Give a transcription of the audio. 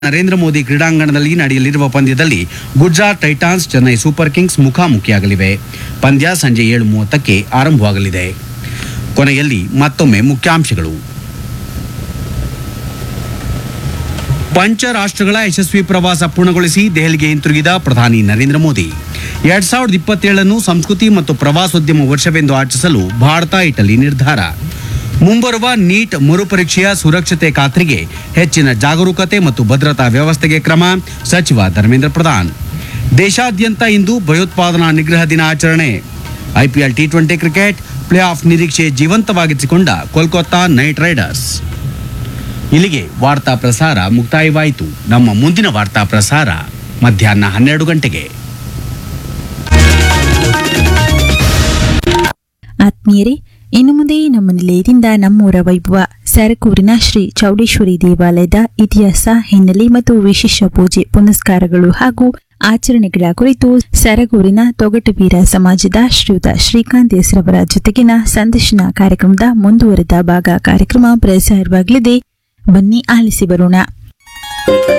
ನರೇಂದ್ರ ಮೋದಿ ಕ್ರೀಡಾಂಗಣದಲ್ಲಿ ನಡೆಯಲಿರುವ ಪಂದ್ಯದಲ್ಲಿ Gujarat Titans Chennai super Kings ಮುಖಾಮುಖಿಯಾಗಲಿವೆ. ಪಂದ್ಯ ಸಂಜೆ 7:30ಕ್ಕೆ ಆರಂಭವಾಗಲಿದೆ. ಕೊನೆಯಲ್ಲಿ ಮತ್ತೊಮ್ಮೆ ಮುಖ್ಯಾಂಶಗಳು. ಪಂಚ ರಾಷ್ಟ್ರಗಳ ಯಶಸ್ವಿ ಪ್ರವಾಸ ಪೂರ್ಣಗೊಳಿಸಿ ದೆಹಲಿಗೆ ಹಿಂತಿರುಗಿದ ಪ್ರಧಾನಿ ನರೇಂದ್ರ ಮೋದಿ 2027 ಸಂಸ್ಕೃತಿ ಮತ್ತು ಪ್ರವಾಸೋದ್ಯಮ ವರ್ಷವೆಂದು ಆಚರಿಸಲು ಭಾರತ ಇಟಲಿ ನಿರ್ಧಾರ. ಮುಂಬರುವ ನೀಟ್ ಮರುಪರೀಕ್ಷೆಯ ಸುರಕ್ಷತೆ ಖಾತ್ರಿಗೆ ಹೆಚ್ಚಿನ ಜಾಗರೂಕತೆ ಮತ್ತು ಭದ್ರತಾ ವ್ಯವಸ್ಥೆಗೆ ಕ್ರಮ, ಸಚಿವ ಧರ್ಮೇಂದ್ರ ಪ್ರಧಾನ್. ದೇಶಾದ್ಯಂತ ಇಂದು ಭಯೋತ್ಪಾದನಾ ನಿಗ್ರಹ ದಿನ ಆಚರಣೆ. IPL T20 cricket play of ನಿರೀಕ್ಷೆ ಜೀವಂತವಾಗಿಸಿಕೊಂಡ ಕೋಲ್ಕತ್ತಾ ನೈಟ್ ರೈಡರ್ಸ್. ಇಲ್ಲಿಗೆ ವಾರ್ತಾ ಪ್ರಸಾರ ಮುಕ್ತಾಯವಾಯಿತು. ನಮ್ಮ ಮುಂದಿನ ವಾರ್ತಾ ಪ್ರಸಾರ ಮಧ್ಯಾಹ್ನ 12 ಗಂಟೆಗೆ. ಆತ್ಮೀಯರೇ, ಇನ್ನು ಮುಂದೆ ನಮ್ಮ ನಿಲಯದಿಂದ ನಮ್ಮೂರ ವೈಭವ ಸರಕೂರಿನ ಶ್ರೀ ಚೌಡೇಶ್ವರಿ ದೇವಾಲಯದ ಇತಿಹಾಸ, ಹಿನ್ನೆಲೆ ಮತ್ತು ವಿಶೇಷ ಪೂಜೆ ಪುನಸ್ಕಾರಗಳು ಹಾಗೂ ಆಚರಣೆಗಳ ಕುರಿತು ಸರಗೂರಿನ ತೊಗಟವೀರ ಸಮಾಜದ ಶ್ರೀಯುತ ಶ್ರೀಕಾಂತ್ ಹೆಸರವರ ಜೊತೆಗಿನ ಸಂದರ್ಶನ ಕಾರ್ಯಕ್ರಮದ ಮುಂದುವರೆದ ಭಾಗ ಕಾರ್ಯಕ್ರಮ ಪ್ರಸಾರವಾಗಲಿದೆ. ಬನ್ನಿ ಆಲಿಸಿ ಬರೋಣ.